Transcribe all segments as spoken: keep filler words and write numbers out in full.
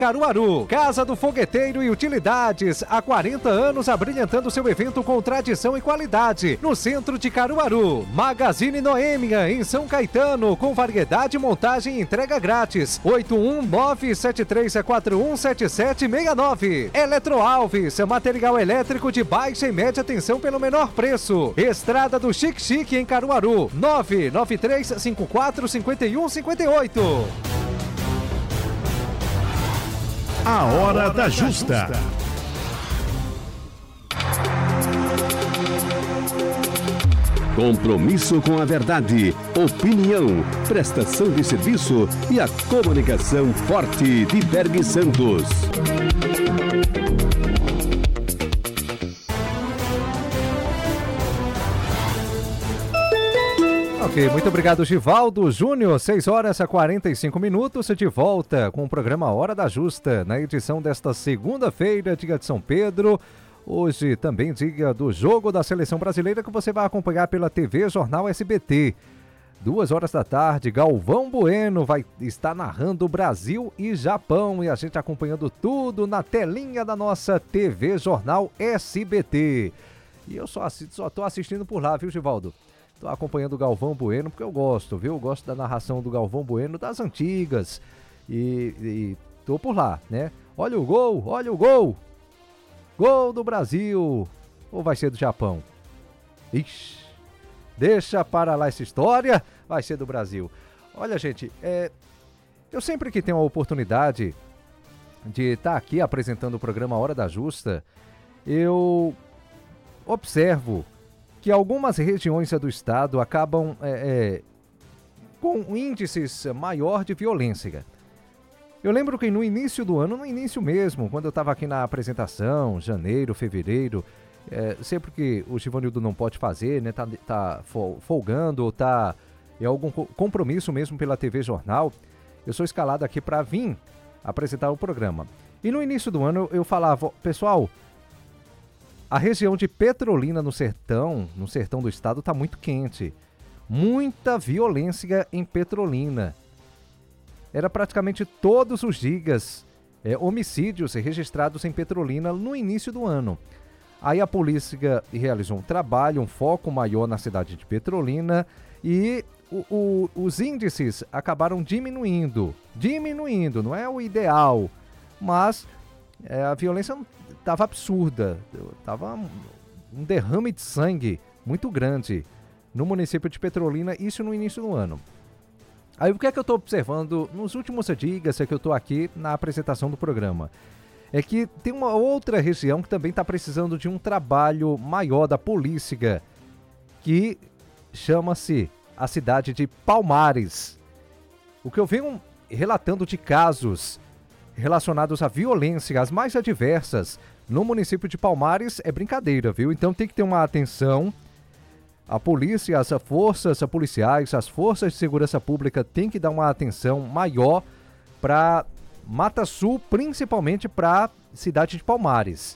Caruaru, Casa do Fogueteiro e Utilidades, há quarenta anos abrilhantando seu evento com tradição e qualidade, no centro de Caruaru. Magazine Noêmia, em São Caetano, com variedade, montagem e entrega grátis. oito um nove sete três quatro um sete sete seis nove. Eletroalves, material elétrico de baixa e média tensão pelo menor preço. Estrada do Chique Chique, em Caruaru, nove nove três cinco quatro cinco um cinco oito. A Hora da Justa. Compromisso com a verdade, opinião, prestação de serviço e a comunicação forte de Berg Santos. Ok, muito obrigado, Givaldo Júnior. seis horas e quarenta e cinco minutos, de volta com o programa Hora da Justa, na edição desta segunda-feira, dia de São Pedro. Hoje também dia do jogo da Seleção Brasileira, que você vai acompanhar pela T V Jornal S B T. Duas horas da tarde, Galvão Bueno vai estar narrando Brasil e Japão, e a gente acompanhando tudo na telinha da nossa T V Jornal S B T. E eu só assisto, só tô assistindo por lá, viu, Givaldo? Tô acompanhando o Galvão Bueno porque eu gosto, viu? Eu gosto da narração do Galvão Bueno das antigas. E, e tô por lá, né? Olha o gol, olha o gol! Gol do Brasil! Ou vai ser do Japão? Ixi, deixa para lá essa história, vai ser do Brasil. Olha, gente, é, eu sempre que tenho a oportunidade de estar aqui apresentando o programa Hora da Justa, eu observo que algumas regiões do estado acabam é, é, com índices maior de violência. Eu lembro que no início do ano, no início mesmo, quando eu estava aqui na apresentação, janeiro, fevereiro, é, sempre que o Givanildo não pode fazer, né, tá, tá folgando ou tá em algum compromisso mesmo pela T V Jornal, eu sou escalado aqui para vir apresentar o programa. E no início do ano eu falava, pessoal, a região de Petrolina, no sertão, no sertão do estado, está muito quente. Muita violência em Petrolina. Era praticamente todos os dias é, homicídios registrados em Petrolina no início do ano. Aí a polícia realizou um trabalho, um foco maior na cidade de Petrolina e o, o, os índices acabaram diminuindo. Diminuindo, não é o ideal, mas é, a violência estava absurda, estava um derrame de sangue muito grande no município de Petrolina, isso no início do ano. Aí o que é que eu estou observando nos últimos dias que eu estou aqui na apresentação do programa? É que tem uma outra região que também está precisando de um trabalho maior da polícia, que chama-se a cidade de Palmares. O que eu venho relatando de casos relacionados à violência, as mais adversas, no município de Palmares é brincadeira, viu? Então tem que ter uma atenção. A polícia, as forças policiais, as forças de segurança pública têm que dar uma atenção maior para Mata Sul, principalmente para a cidade de Palmares.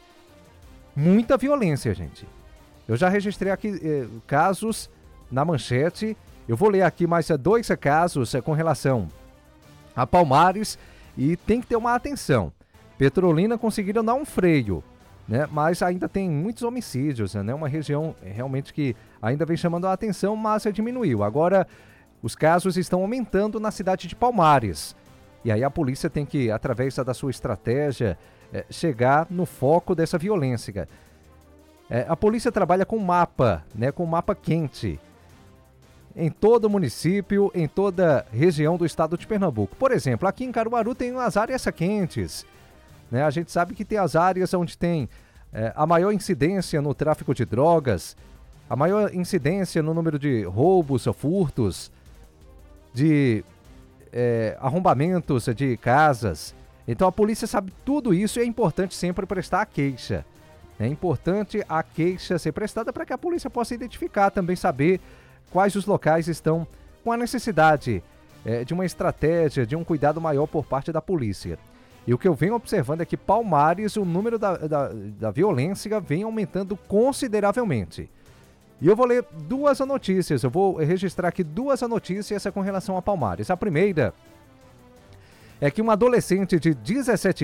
Muita violência, gente. Eu já registrei aqui eh, casos na manchete. Eu vou ler aqui mais dois casos eh, com relação a Palmares. E tem que ter uma atenção. Petrolina conseguiram dar um freio, né? Mas ainda tem muitos homicídios, né? Uma região realmente que ainda vem chamando a atenção, mas diminuiu. Agora, os casos estão aumentando na cidade de Palmares. E aí a polícia tem que, através da sua estratégia, é, chegar no foco dessa violência. É, a polícia trabalha com mapa, né? Com mapa quente. Em todo o município, em toda a região do estado de Pernambuco. Por exemplo, aqui em Caruaru tem as áreas quentes, né? A gente sabe que tem as áreas onde tem é, a maior incidência no tráfico de drogas, a maior incidência no número de roubos, furtos, de é, arrombamentos de casas. Então a polícia sabe tudo isso e é importante sempre prestar a queixa. É importante a queixa ser prestada para que a polícia possa identificar, também saber quais os locais estão com a necessidade é, de uma estratégia, de um cuidado maior por parte da polícia. E o que eu venho observando é que Palmares, o número da, da, da violência vem aumentando consideravelmente. E eu vou ler duas notícias, eu vou registrar aqui duas notícias com relação a Palmares. A primeira é que uma adolescente de dezessete